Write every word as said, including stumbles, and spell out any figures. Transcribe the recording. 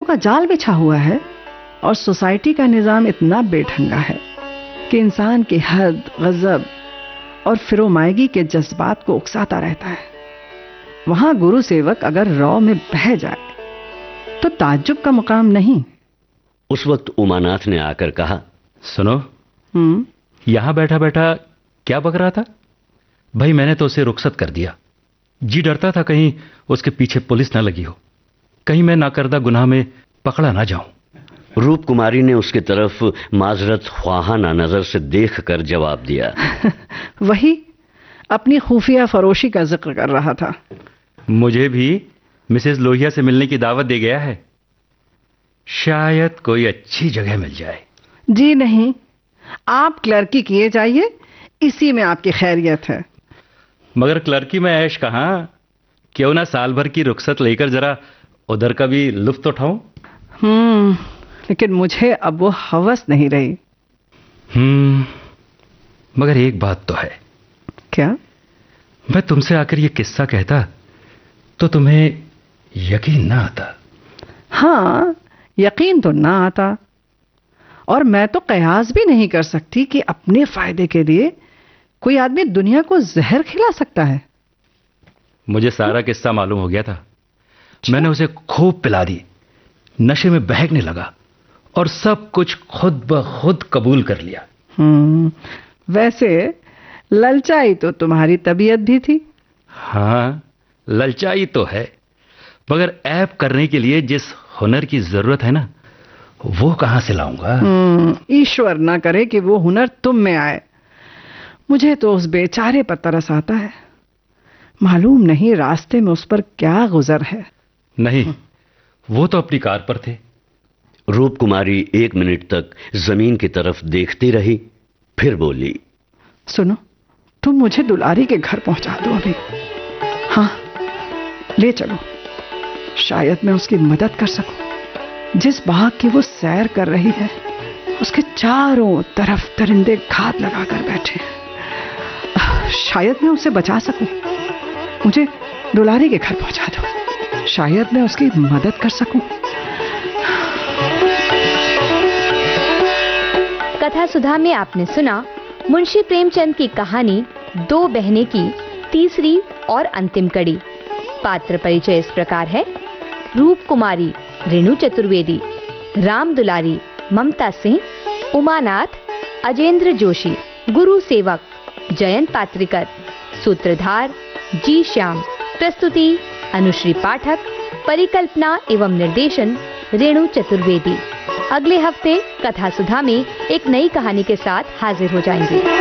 का जाल बिछा हुआ है और सोसाइटी का निजाम इतना बेढंगा है कि इंसान की हद, गजब और फिरोमायगी के जज्बात को उकसाता रहता है। वहां गुरु सेवक अगर रौ में बह जाए तो ताज्जुब का मुकाम नहीं। उस वक्त उमानाथ ने आकर कहा, सुनो, हम्म यहां बैठा बैठा क्या बक रहा था? भाई मैंने तो उसे रुखसत कर दिया। जी डरता था कहीं उसके पीछे पुलिस ना लगी हो, कहीं मैं नाकर्दा गुनाह में पकड़ा ना जाऊं। रूप कुमारी ने उसकी तरफ माजरत ख्वाहाना नजर से देखकर जवाब दिया। वही अपनी खुफिया फरोशी का जिक्र कर रहा था। मुझे भी मिसेस लोहिया से मिलने की दावत दे गया है, शायद कोई अच्छी जगह मिल जाए। जी नहीं, आप क्लर्की किए जाइए, इसी में आपकी खैरियत है। मगर क्लर्की में ऐश कहां, क्यों ना साल भर की रुखसत लेकर जरा उधर का भी लुत्फ उठाऊं। हम्म लेकिन मुझे अब वो हवस नहीं रही। हम्म मगर एक बात तो है। क्या? मैं तुमसे आकर ये किस्सा कहता तो तुम्हें यकीन ना आता। हाँ, यकीन तो ना आता, और मैं तो कयास भी नहीं कर सकती कि अपने फायदे के लिए कोई आदमी दुनिया को जहर खिला सकता है। मुझे सारा किस्सा मालूम हो गया था। मैंने उसे खूब पिला दी, नशे में बहकने लगा और सब कुछ खुद ब खुद कबूल कर लिया। हम्म वैसे ललचाई तो तुम्हारी तबीयत भी थी। हाँ, ललचाई तो है, मगर ऐब करने के लिए जिस हुनर की जरूरत है ना, वो कहां से लाऊंगा? हम्म ईश्वर ना करे कि वो हुनर तुम में आए। मुझे तो उस बेचारे पर तरस आता है। मालूम नहीं रास्ते में उस पर क्या गुजर है। नहीं, वो तो अपनी कार पर थे। रूप कुमारी एक मिनट तक जमीन की तरफ देखती रही, फिर बोली, सुनो, तुम मुझे दुलारी के घर पहुंचा दो अभी। हाँ, ले चलो, शायद मैं उसकी मदद कर सकूं। जिस बाग की वो सैर कर रही है, उसके चारों तरफ परिंदे घात लगाकर बैठे हैं। शायद मैं उसे बचा सकूं। मुझे दुलारी के घर पहुंचा दो, शायद मैं उसकी मदद कर सकूं। कथा सुधा में आपने सुना मुंशी प्रेमचंद की कहानी दो बहनें की तीसरी और अंतिम कड़ी। पात्र परिचय इस प्रकार है: रूप कुमारी रेणु चतुर्वेदी, राम दुलारी ममता सिंह, उमानाथ अजेंद्र जोशी, गुरु सेवक जयंत पात्रिकर, सूत्रधार जी श्याम। प्रस्तुति अनुश्री पाठक, परिकल्पना एवं निर्देशन रेणु चतुर्वेदी। अगले हफ्ते कथा सुधा में एक नई कहानी के साथ हाजिर हो जाएंगे।